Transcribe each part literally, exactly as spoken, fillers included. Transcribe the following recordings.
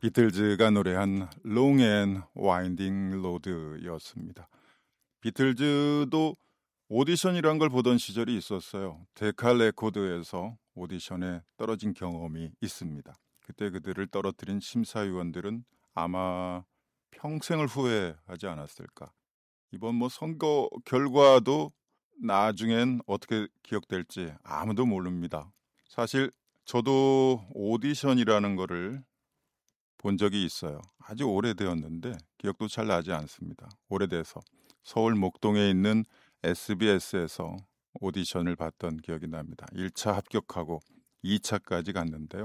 비틀즈가 노래한 Long and Winding Road였습니다. 비틀즈도 오디션이란 걸 보던 시절이 있었어요. 데카 레코드에서 오디션에 떨어진 경험이 있습니다. 그때 그들을 떨어뜨린 심사위원들은 아마 평생을 후회하지 않았을까. 이번 뭐 선거 결과도 나중엔 어떻게 기억될지 아무도 모릅니다. 사실 저도 오디션이라는 거를 본 적이 있어요. 아주 오래되었는데 기억도 잘 나지 않습니다. 오래돼서 서울 목동에 있는 에스비에스에서 오디션을 봤던 기억이 납니다. 일 차 합격하고 이 차까지 갔는데요.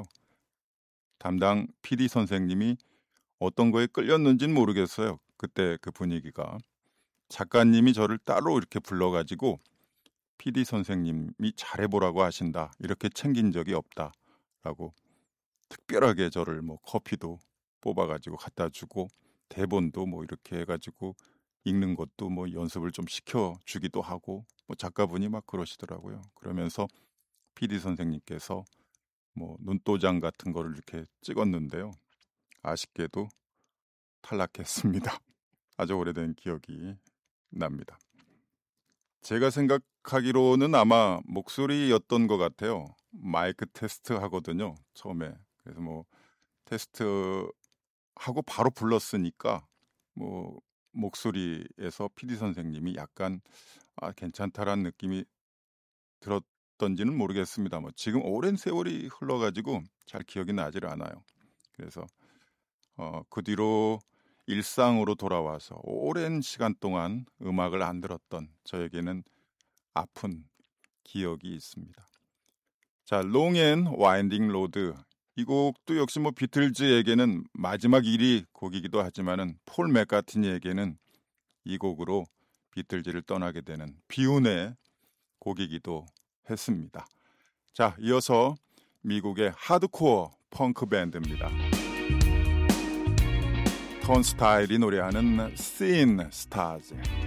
담당 피디 선생님이 어떤 거에 끌렸는지는 모르겠어요. 그때 그 분위기가. 작가님이 저를 따로 이렇게 불러가지고 피디 선생님이 잘해보라고 하신다. 이렇게 챙긴 적이 없다라고 특별하게 저를 뭐 커피도 뽑아가지고 갖다 주고 대본도 뭐 이렇게 해가지고 읽는 것도 뭐 연습을 좀 시켜주기도 하고 뭐 작가분이 막 그러시더라고요. 그러면서 피디 선생님께서 뭐 눈도장 같은 거를 이렇게 찍었는데요. 아쉽게도 탈락했습니다. 아주 오래된 기억이 납니다. 제가 생각하기로는 아마 목소리였던 것 같아요. 마이크 테스트 하거든요. 처음에. 그래서 뭐 테스트 하고 바로 불렀으니까 뭐 목소리에서 피디 선생님이 약간 아, 괜찮다라는 느낌이 들었던지는 모르겠습니다. 뭐 지금 오랜 세월이 흘러가지고 잘 기억이 나질 않아요. 그래서 어, 그 뒤로 일상으로 돌아와서 오랜 시간 동안 음악을 안 들었던 저에게는 아픈 기억이 있습니다. 자, Long and Winding Road. 이 곡도 역시 뭐 비틀즈에게는 마지막 일 위 곡이기도 하지만은 폴 맥카트니에게는 이 곡으로 비틀즈를 떠나게 되는 비운의 곡이기도 했습니다. 자, 이어서 미국의 하드코어 펑크 밴드입니다. 턴스타일이 노래하는 Seeing Stars.